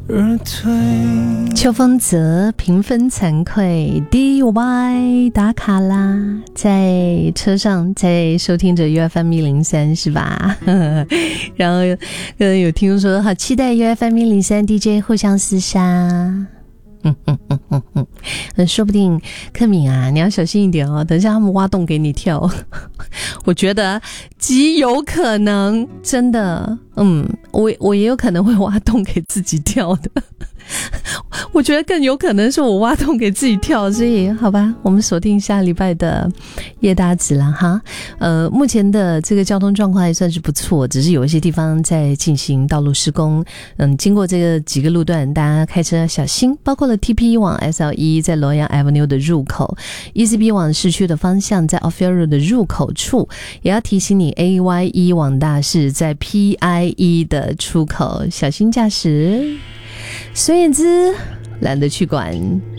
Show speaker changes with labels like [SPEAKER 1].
[SPEAKER 1] 而退。
[SPEAKER 2] 秋风泽平分惭愧 DY 打卡啦，在车上在收听着 UFM103 是吧？然后有听说好期待 UFM103 DJ 互相厮杀。说不定克敏啊，你要小心一点哦，等一下他们挖洞给你跳。我觉得极有可能，真的，我也有可能会挖洞给自己跳的。我觉得更有可能是我挖洞给自己跳，所以好吧，我们锁定下礼拜的夜搭子啦哈。目前的这个交通状况还算是不错，只是有一些地方在进行道路施工。经过这个几个路段，大家开车要小心，包括了 TP 往 SL1 在罗阳 Avenue 的入口 ，ECB 往市区的方向在 Ophir Road 的入口处，也要提醒你 AYE 往大市在 PIE 的出口，小心驾驶。孙燕姿懒得去管